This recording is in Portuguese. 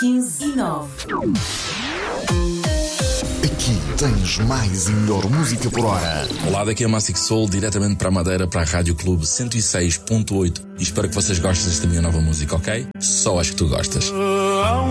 15 e 9. Aqui tens mais e melhor música por hora. Olá, daqui é Massic Soul, diretamente para a Madeira, para a Rádio Clube 106.8. E espero que vocês gostem desta minha nova música, ok? Só acho que tu gostas.